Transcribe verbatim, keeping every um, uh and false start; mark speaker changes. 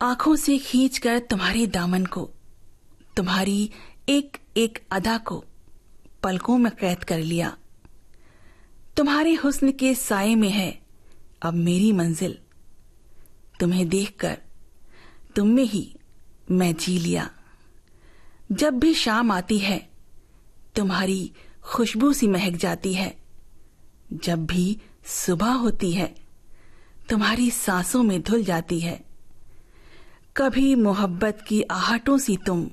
Speaker 1: आंखों से खींचकर तुम्हारे दामन को, तुम्हारी एक एक अदा को पलकों में कैद कर लिया। तुम्हारे हुस्न के साए में है अब मेरी मंजिल, तुम्हें देखकर तुम में ही मैं जी लिया। जब भी शाम आती है तुम्हारी खुशबू सी महक जाती है, जब भी सुबह होती है तुम्हारी सांसों में धुल जाती है। कभी मोहब्बत की आहटों सी तुम